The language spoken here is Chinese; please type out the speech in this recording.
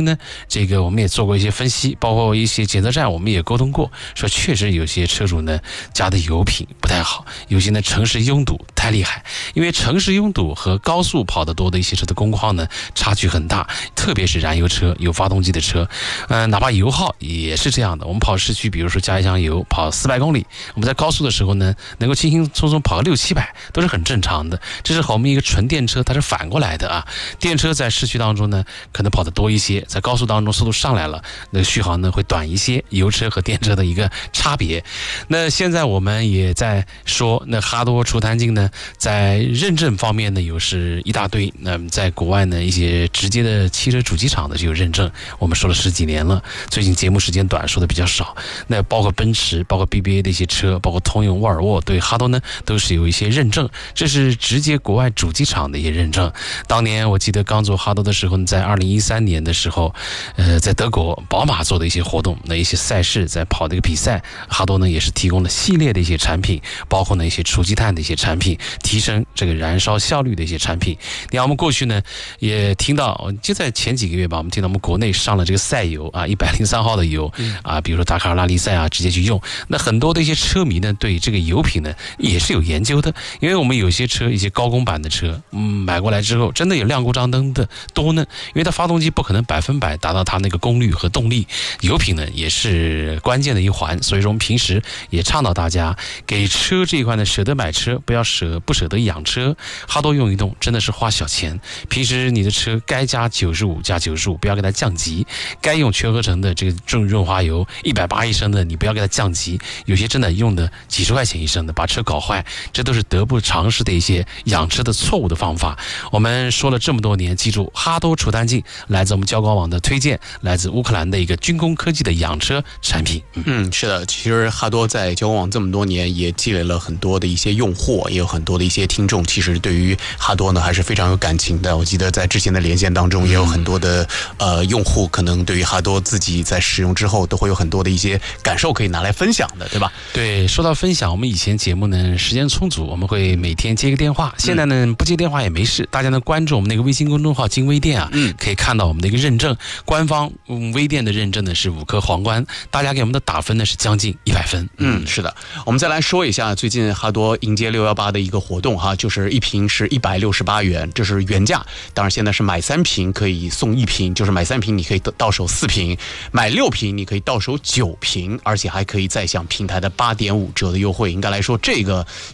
呢，这个我们也做过一些分析，包括一些检测站我们也沟通过，说确实有些车主呢加的油品不太好，有些呢城市拥堵太厉害，因为城市拥堵和高速跑得多的一些车的工况呢差距很大，特别是燃油车有发动机的车，哪怕油耗也是这样的，我们跑市区比如说加一箱油跑400公里，我们在高速的时候呢能够轻轻松松跑个600-700都是很正常的，这是和我们一个纯电车它是反过来的啊，电车在市区当中呢可能跑得多一些，在高速当中速度上来了，那个续航呢会短一些，油车和电车的一个差别。那现在我们也在说，那哈多除碳镜呢在认证方面呢有是一大堆，那在国外呢一些直接的汽车主机厂的就有认证，我们说了10几年了，最近节目时间短说的比较少，那包括奔驰包括 BBA 的一些车，包括通用沃尔沃对哈多呢都是有一些认证，这是直接国外主机厂的一些认证。当年我记得刚做哈多的时候，在2013年的时候在德国宝马做的一些活动，那一些赛事在跑的一个比赛，哈多呢也是提供了系列的一些产品，包括呢一些除积碳的一些产品，提升这个燃烧效率的一些产品。你看我们过去呢也听到，就在前几个月吧，我们听到我们国内上了这个赛油啊，103号的油啊，比如说达喀尔拉力赛啊直接去用，那很多的一些车迷呢对这个油品呢也是有研究的，因为我们有些车一些高功版的车买过来之后真的有亮故障灯的多呢，因为它发动机不可能100%达到它那个功率和动力，油品呢也是关键的一环，所以说我们平时也倡导大家给车这一块呢舍得买车，不舍得养车，哈多用一动真的是花小钱，平时你的车该加95加95，不要给它降级，该用全合成的这个重润滑油180一升的你不要给它降级，有些真的用的几十块钱一升的把车搞坏，这都是得不偿失的一些养车的错误的方法。我们说了这么多年，记住哈多除碳镜来自我们交广网的推荐，来自乌克兰的一个军工科技的养车产品。 是的，其实哈多在交广网这么多年也积累了很多的一些用户，也有很多的一些听众，其实对于哈多呢还是非常有感情的。我记得在之前的连线当中也有很多的用户可能对于哈多自己在使用之后都会有很多的一些感受可以拿来分享的，对吧？ 对，说到分享，我们以前节目呢时间充足，我们会每天接个电话，现在呢不接电话也没事，大家呢关注我们那个微信公众号金微店啊，可以看到我们的一个认证，官方微店的认证呢是5颗皇冠，大家给我们的打分呢是将近100分。 是的，我们再来说一下最近哈多迎接618的一个活动哈，就是一瓶是168元，这是原价，当然现在是买3瓶可以送1瓶，就是买3瓶你可以到手4瓶，买6瓶你可以到手9瓶，而且还可以再享平台的8.5折的优惠。应该来说这个